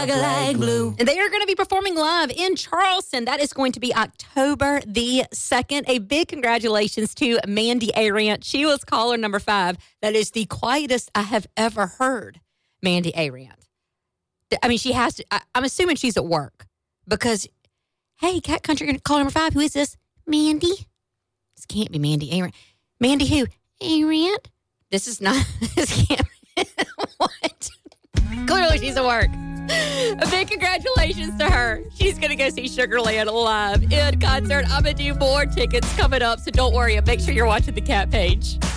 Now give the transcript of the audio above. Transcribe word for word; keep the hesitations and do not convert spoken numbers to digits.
Like blue. And they are going to be performing live in Charleston. That is going to be October the second. A big congratulations to Mandy Arant. She was caller number five. That is the quietest I have ever heard Mandy Arant. I mean, she has to, I, I'm assuming she's at work because, hey, Cat Country caller number five, who is this? Mandy? This can't be Mandy Arant. Mandy who? Arant? This is not, this can't be. What? Clearly she's at work. A big congratulations to her. She's going to go see Sugarland live in concert. I'm going to do more tickets coming up, so don't worry. Make sure you're watching the Cat page.